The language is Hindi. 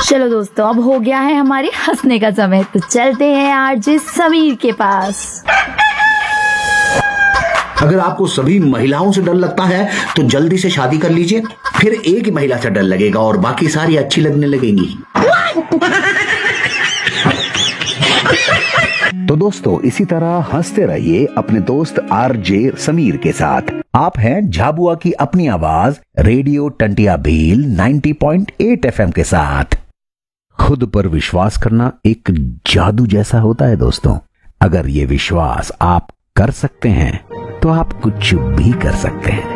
चलो दोस्तों, अब हो गया है हमारे हंसने का समय, तो चलते हैं आरजे समीर के पास। अगर आपको सभी महिलाओं से डर लगता है तो जल्दी से शादी कर लीजिए, फिर एक ही महिला से डर लगेगा और बाकी सारी अच्छी लगने लगेंगी। तो दोस्तों, इसी तरह हंसते रहिए अपने दोस्त आरजे समीर के साथ। आप हैं झाबुआ की अपनी आवाज रेडियो टंटिया भील 90.8 FM के साथ। खुद पर विश्वास करना एक जादू जैसा होता है दोस्तों। अगर ये विश्वास आप कर सकते हैं तो आप कुछ भी कर सकते हैं।